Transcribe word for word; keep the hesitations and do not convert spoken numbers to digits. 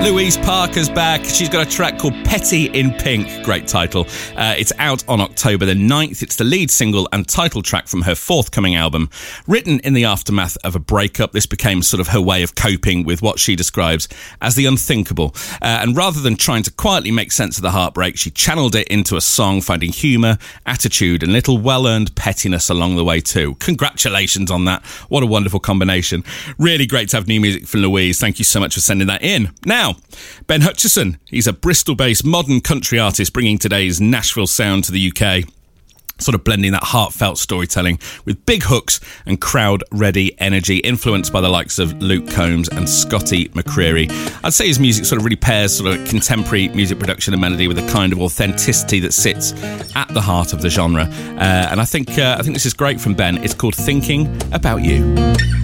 Louise Parker's back. She's got a track called Petty in Pink. Great title. Uh, it's out on October the ninth. It's the lead single and title track from her forthcoming album. Written in the aftermath of a breakup, this became sort of her way of coping with what she describes as the unthinkable. Uh, and rather than trying to quietly make sense of the heartbreak, she channeled it into a song, finding humour, attitude and little well-earned pettiness along the way too. Congratulations on that. What a wonderful combination. Really great to have new music from Louise. Thank you so much for sending that in. Now, Ben Hutchison. He's a Bristol-based modern country artist bringing today's Nashville sound to the U K. Sort of blending that heartfelt storytelling with big hooks and crowd-ready energy, influenced by the likes of Luke Combs and Scotty McCreery. I'd say his music sort of really pairs sort of contemporary music production and melody with a kind of authenticity that sits at the heart of the genre. Uh, and I think uh, I think this is great from Ben. It's called Thinking About You.